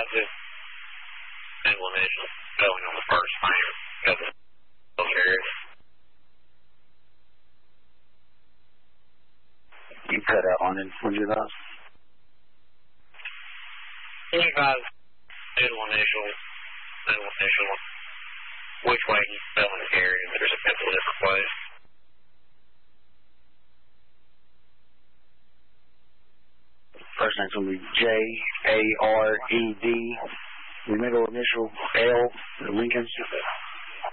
just single initial going on the first frame. Got the carriers. You cut out on it. What did you advise? Can you advise single initial, which way he's spelling the carriers? There's a couple different ways. First name's going to be J-A-R-E-D. The middle initial L, Lincoln.